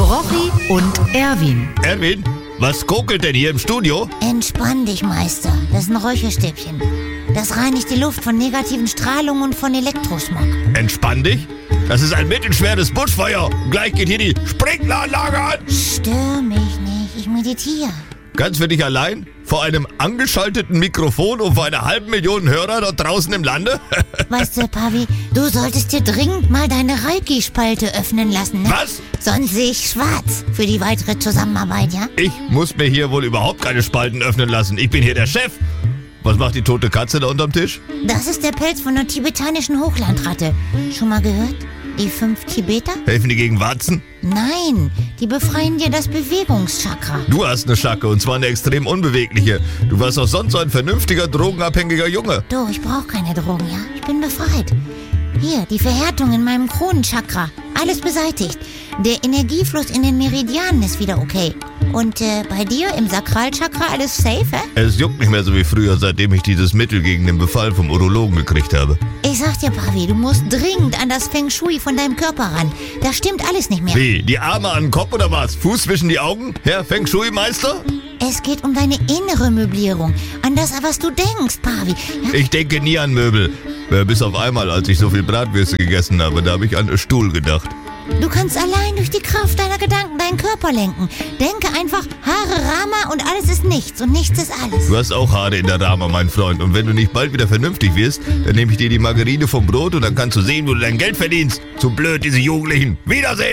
Rochi und Erwin. Erwin, was kokelt denn hier im Studio? Entspann dich, Meister. Das ist ein Räucherstäbchen. Das reinigt die Luft von negativen Strahlungen und von Elektrosmog. Entspann dich. Das ist ein mittelschweres Buschfeuer. Gleich geht hier die Sprinkleranlage an. Stör mich nicht, ich meditiere. Ganz für dich allein? Vor einem angeschalteten Mikrofon und vor einer halben Million Hörer dort draußen im Lande? Weißt du, Pavi, du solltest dir dringend mal deine Reiki-Spalte öffnen lassen, ne? Was? Sonst sehe ich schwarz für die weitere Zusammenarbeit, ja? Ich muss mir hier wohl überhaupt keine Spalten öffnen lassen. Ich bin hier der Chef. Was macht die tote Katze da unterm Tisch? Das ist der Pelz von einer tibetanischen Hochlandratte. Schon mal gehört? Die 5 Tibeter? Helfen die gegen Warzen? Nein, die befreien dir das Bewegungschakra. Du hast eine Schacke und zwar eine extrem unbewegliche. Du warst auch sonst so ein vernünftiger, drogenabhängiger Junge. Du, ich brauche keine Drogen, ja? Ich bin befreit. Hier, die Verhärtung in meinem Kronenchakra. Alles beseitigt. Der Energiefluss in den Meridianen ist wieder okay. Und bei dir im Sakralchakra alles safe, hä? Es juckt nicht mehr so wie früher, seitdem ich dieses Mittel gegen den Befall vom Urologen gekriegt habe. Ich sag dir, Pavi, du musst dringend an das Feng Shui von deinem Körper ran. Da stimmt alles nicht mehr. Wie? Die Arme an den Kopf oder was? Fuß zwischen die Augen? Herr Feng Shui-Meister? Es geht um deine innere Möblierung. An das, was du denkst, Pavi. Ja? Ich denke nie an Möbel. Bis auf einmal, als ich so viel Bratwürste gegessen habe, da habe ich an einen Stuhl gedacht. Du kannst allein durch die Kraft deiner Gedanken deinen Körper lenken. Denke einfach, Hare Rama und alles ist nichts und nichts ist alles. Du hast auch Haare in der Rama, mein Freund. Und wenn du nicht bald wieder vernünftig wirst, dann nehme ich dir die Margarine vom Brot und dann kannst du sehen, wo du dein Geld verdienst. Zu blöd, diese Jugendlichen. Wiedersehen!